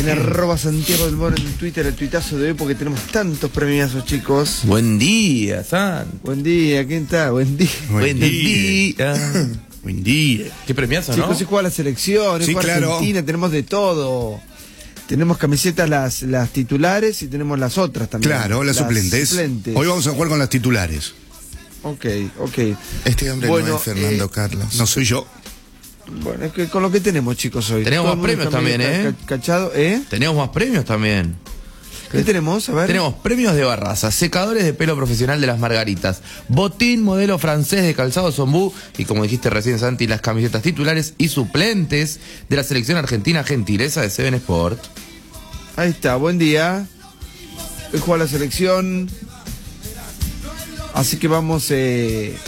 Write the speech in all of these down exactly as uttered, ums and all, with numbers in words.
en arroba Santiago del Moro en Twitter, el tuitazo de hoy, porque tenemos tantos premiazos, chicos. Buen día, San. Buen día, ¿quién está? Buen día. Buen día. Buen día. Qué premiazo, ¿no? Chicos, se juega la selección, se Sí, juega claro. Argentina, tenemos de todo. Tenemos camisetas las, las titulares y tenemos las otras también. Claro, las, las suplentes. suplentes. Hoy vamos a jugar con las titulares. Ok, ok. Este hombre Bueno, no es Fernando eh, Carlos. No soy yo. Bueno, es que con lo que tenemos, chicos, hoy. Tenemos Todo más el mundo premios está medio también, ca- Cachado, ¿eh? Tenemos más premios también. ¿Qué tenemos? A ver. Tenemos premios de Barraza, secadores de pelo profesional de las Margaritas, botín modelo francés de calzado Zombú y, como dijiste recién, Santi, las camisetas titulares y suplentes de la selección argentina, gentileza de Seven Sport. Ahí está, buen día. Hoy juega la selección. Así que vamos, eh,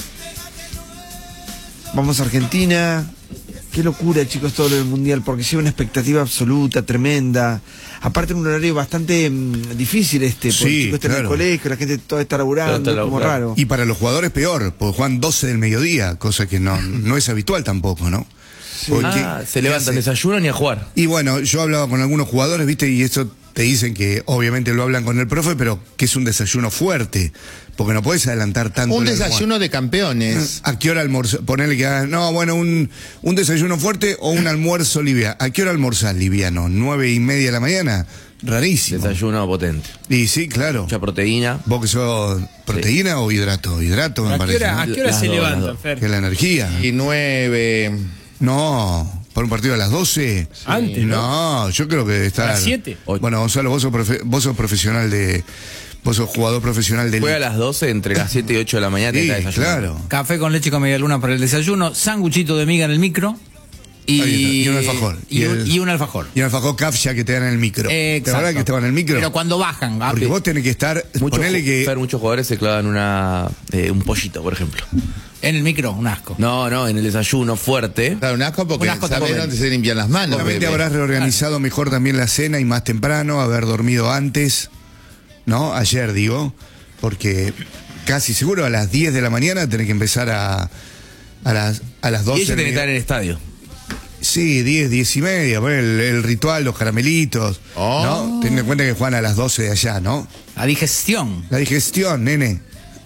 vamos a Argentina. Qué locura, chicos, todo lo del Mundial, porque lleva una expectativa absoluta, tremenda. Aparte en un horario bastante mmm, difícil este, porque Sí, los chicos están en el claro. colegio, la gente toda está laburando, Todo está como laburando. raro. Y para los jugadores peor, porque juegan doce del mediodía, cosa que no, no es habitual tampoco, ¿no? Porque, Ah, se ¿qué levantan, hace? desayunan y a jugar. Y bueno, yo hablaba con algunos jugadores, ¿viste? Y eso te dicen que obviamente lo hablan con el profe, pero que es un desayuno fuerte, porque no puedes adelantar tanto. Un el almuerzo. desayuno de campeones. ¿A qué hora almorzar? Ponerle que hagan, no, bueno, un, un desayuno fuerte o un almuerzo liviano. ¿A qué hora almorzar liviano? ¿Nueve y media de la mañana? Rarísimo. Desayuno potente. Y sí, claro. Mucha proteína. ¿Vos que sos proteína o hidrato? Hidrato, me ¿A qué parece. hora, ¿no? ¿a qué hora Las se dos, las levantan, dos. Fer? Que es la energía. Y nueve. No, para un partido a las doce. Antes, ¿no? No, yo creo que está. ¿A las siete? Bueno, Gonzalo, vos sos, profe- vos sos profesional de. Vos sos jugador profesional de. Juega a las doce, entre las siete y ocho de la mañana. te Sí, está desayunando. claro. Café con leche con media luna para el desayuno, sanguchito de miga en el micro y, Ahí está, y un alfajor. Y, Y un, el- y un alfajor. Y el alfajor Kafia que te dan en el micro. Eh, ¿Te verdad exacto. que estaban en el micro? Pero cuando bajan, ah, Porque vos tenés que estar. Muchos, Ponele que. Fer, muchos jugadores se clavan una eh, un pollito, por ejemplo. en el micro, un asco. No, no, en el desayuno fuerte. Claro, un asco porque Un asco sabés también. dónde se limpian las manos. Seguramente bebé. habrás reorganizado mejor también la cena y más temprano, haber dormido antes, ¿no? Ayer, digo, porque casi seguro a las diez de la mañana tenés que empezar a, a las a las doce. Y ella tiene que del estar en el estadio. Sí, diez, diez y media, bueno, el, el ritual, los caramelitos, Oh. ¿no? Teniendo en cuenta que juegan a las doce de allá, ¿no? La digestión. La digestión, nene.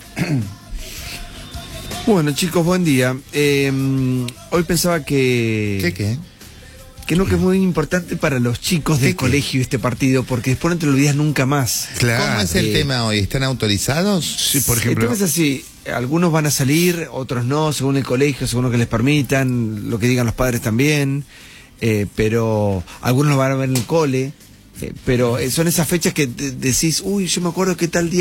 Bueno, chicos, buen día. Eh, hoy pensaba que... ¿Qué qué? Que no, que es muy importante para los chicos del ¿Qué, qué? colegio este partido, porque después no te lo olvidas nunca más. Claro. ¿Cómo es el eh, tema hoy? ¿Están autorizados? Sí, por El ejemplo. tema es así, algunos van a salir, otros no, según el colegio, según lo que les permitan, lo que digan los padres también, eh, pero algunos lo van a ver en el cole, eh, pero eh, son esas fechas que de- decís, uy, yo me acuerdo que tal día